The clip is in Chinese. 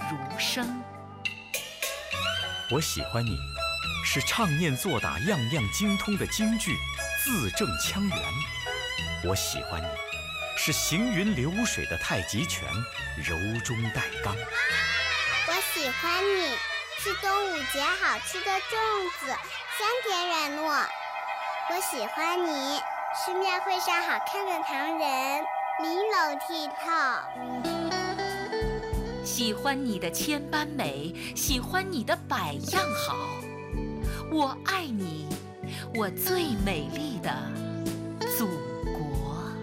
如声。 我喜欢你，是唱念做打样样精通的京剧，字正腔圆。我喜欢你，是行云流水的太极拳，柔中带刚。 我喜欢你，是端午节好吃的粽子，香甜软糯。我喜欢你，是庙会上好看的唐人，玲珑剔透。 喜欢你的千般美，喜欢你的百样好。我爱你，我最美丽的